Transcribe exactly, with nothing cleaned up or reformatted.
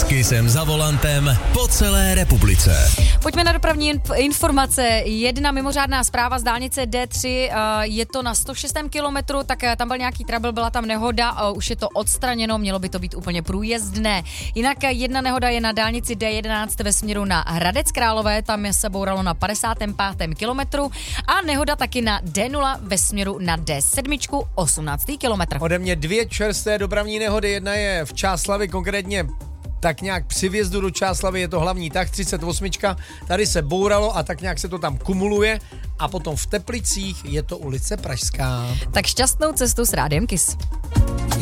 S Kissem za volantem po celé republice. Pojďme na dopravní inf- informace. Jedna mimořádná zpráva z dálnice D tři, uh, je to na sto šestém kilometru, tak uh, tam byl nějaký trouble, byla tam nehoda, uh, už je to odstraněno, mělo by to být úplně průjezdné. Jinak uh, jedna nehoda je na dálnici D jedenáct ve směru na Hradec Králové, tam se bouralo na padesátém pátém kilometru a nehoda taky na D nula ve směru na D sedm, osmnáctý kilometr. Ode mě dvě čerstvé dopravní nehody, jedna je v Čáslavi, konkrétně tak nějak při vjezdu do Čáslavy je to hlavní tah třicet osm, tady se bouralo a tak nějak se to tam kumuluje a potom v Teplicích je to ulice Pražská. Tak šťastnou cestu s Rádiem Kiss.